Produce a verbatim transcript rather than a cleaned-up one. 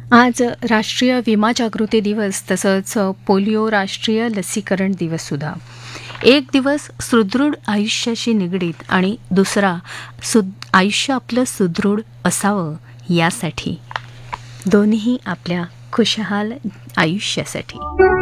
आज राष्ट्रीय विमा जागृती दिवस तसंच पोलिओ राष्ट्रीय लसीकरण दिवससुद्धा. एक दिवस सुदृढ आयुष्याशी निगडीत आणि दुसरा सुद आयुष्य आपलं सुदृढ असावं यासाठी, दोन्ही आपल्या खुशहाल आयुष्यासाठी.